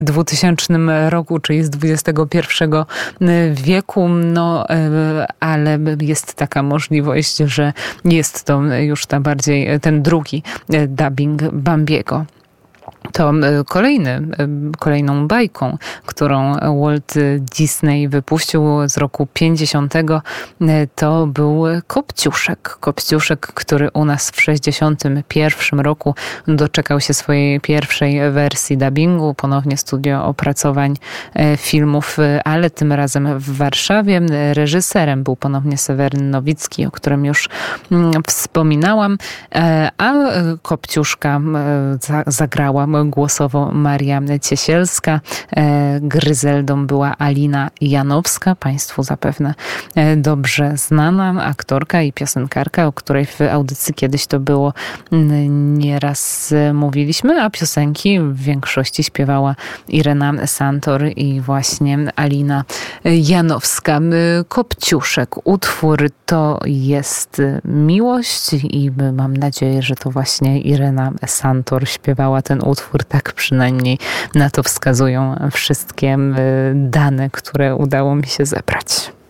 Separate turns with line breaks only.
2000 roku, czyli z XXI wieku, no ale jest taka możliwość, że jest to już ten drugi dubbing Bambiego. To kolejną bajką, którą Walt Disney wypuścił z roku 50, to był Kopciuszek. Kopciuszek, który u nas w 61 roku doczekał się swojej pierwszej wersji dubbingu, ponownie studio opracowań filmów, ale tym razem w Warszawie. Reżyserem był ponownie Seweryn Nowicki, o którym już wspominałam, a Kopciuszka zagrała głosowo Maria Ciesielska. Gryzeldą była Alina Janowska, Państwu zapewne dobrze znana aktorka i piosenkarka, o której w audycji kiedyś to było nieraz mówiliśmy, a piosenki w większości śpiewała Irena Santor i właśnie Alina Janowska. Kopciuszek, utwór to jest miłość i mam nadzieję, że to właśnie Irena Santor śpiewała ten utwór, tak przynajmniej na to wskazują wszystkie dane, które udało mi się zebrać.